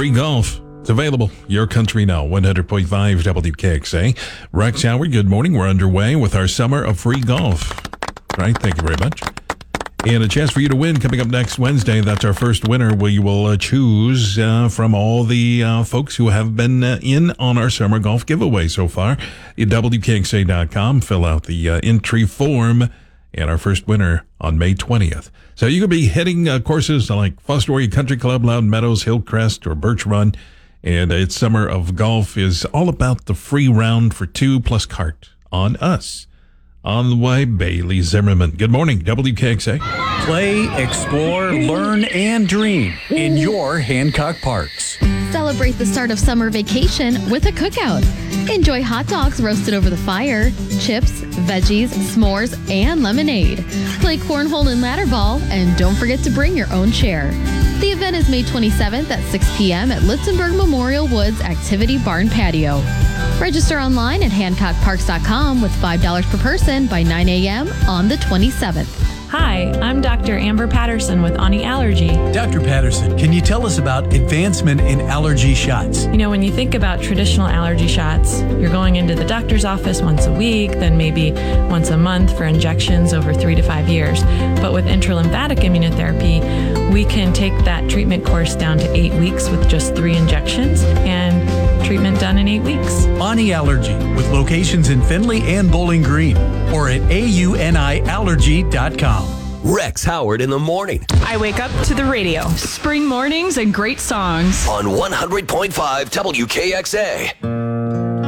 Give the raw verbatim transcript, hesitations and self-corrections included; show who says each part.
Speaker 1: free golf. It's available. Your Country Now, one hundred point five W K X A. Rex Howard, good morning. We're underway with our summer of free golf. Right, thank you very much. And a chance for you to win coming up next Wednesday. That's our first winner. We will uh, choose uh, from all the uh, folks who have been uh, in on our summer golf giveaway so far. At W K X A dot com, fill out the uh, entry form, and our first winner on May twentieth. So you could be hitting uh, courses like Fostoria Country Club, Loudon Meadows, Hillcrest, or Birch Run. And uh, it's Summer of Golf is all about the free round for two plus cart on us. On the way, Bailey Zimmerman. Good morning, W K X A.
Speaker 2: Play, explore, learn, and dream in your Hancock Parks.
Speaker 3: Celebrate the start of summer vacation with a cookout. Enjoy hot dogs roasted over the fire, chips, veggies, s'mores, and lemonade. Play cornhole and ladder ball, and don't forget to bring your own chair. The event is May twenty-seventh at six p.m. at Litzenberg Memorial Woods Activity Barn Patio. Register online at hancock parks dot com with five dollars per person by nine a.m. on the twenty-seventh.
Speaker 4: Hi, I'm Doctor Amber Patterson with Ani Allergy.
Speaker 2: Doctor Patterson, can you tell us about advancement in allergy shots?
Speaker 4: You know, when you think about traditional allergy shots, you're going into the doctor's office once a week, then maybe once a month for injections over three to five years. But with intralymphatic immunotherapy, we can take that treatment course down to eight weeks with just three injections and treatment done in eight weeks.
Speaker 2: Ani Allergy, with locations in Findlay and Bowling Green, or at A U N I allergy dot com.
Speaker 5: Rex Howard in the morning
Speaker 6: I wake up to the radio. Spring mornings and great songs.
Speaker 5: on one hundred point five W K X A.